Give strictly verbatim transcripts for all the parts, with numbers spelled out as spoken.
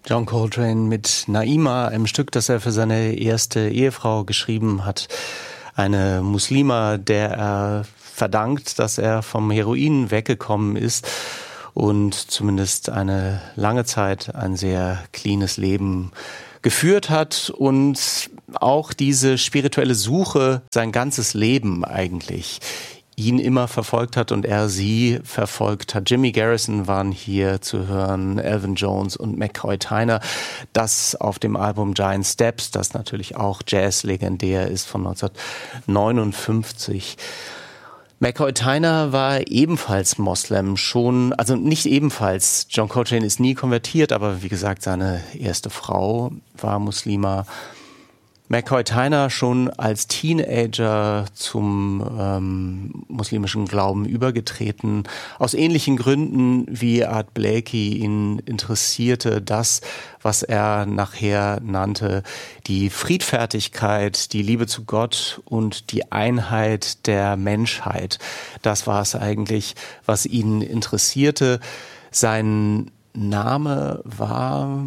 John Coltrane mit Naima, einem Stück, das er für seine erste Ehefrau geschrieben hat. Eine Muslima, der er verdankt, dass er vom Heroin weggekommen ist und zumindest eine lange Zeit ein sehr cleanes Leben geführt hat und auch diese spirituelle Suche sein ganzes Leben eigentlich ihn immer verfolgt hat und er sie verfolgt hat. Jimmy Garrison waren hier zu hören, Elvin Jones und McCoy Tyner. Das auf dem Album Giant Steps, das natürlich auch Jazz-legendär ist von neunzehnhundertneunundfünfzig. McCoy Tyner war ebenfalls Moslem, schon, also nicht ebenfalls. John Coltrane ist nie konvertiert, aber wie gesagt, seine erste Frau war Muslima. McCoy Tyner schon als Teenager zum ähm, muslimischen Glauben übergetreten. Aus ähnlichen Gründen wie Art Blakey ihn interessierte das, was er nachher nannte, die Friedfertigkeit, die Liebe zu Gott und die Einheit der Menschheit. Das war es eigentlich, was ihn interessierte. Sein Name war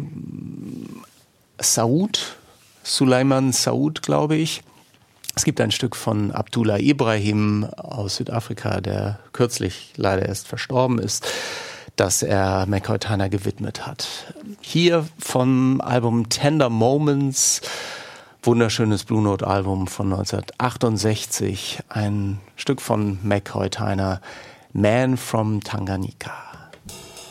Saud, Suleiman Saud, glaube ich. Es gibt ein Stück von Abdullah Ibrahim aus Südafrika, der kürzlich leider erst verstorben ist, das er McCoy Tyner gewidmet hat. Hier vom Album Tender Moments, wunderschönes Blue Note Album von neunzehnhundertachtundsechzig, ein Stück von McCoy Tyner, Man from Tanganyika.